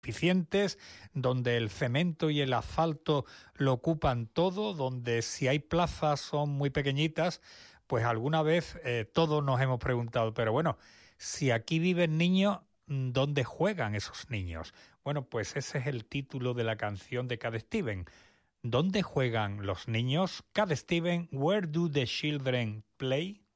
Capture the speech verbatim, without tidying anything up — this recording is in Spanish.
deficientes, donde el cemento y el asfalto lo ocupan todo, donde si hay plazas son muy pequeñitas, pues alguna vez eh, todos nos hemos preguntado, pero bueno, si aquí viven niños, ¿dónde juegan esos niños? Bueno, pues ese es el título de la canción de Cat Stevens. ¿Dónde juegan los niños? Cat Stevens, Where do the children play?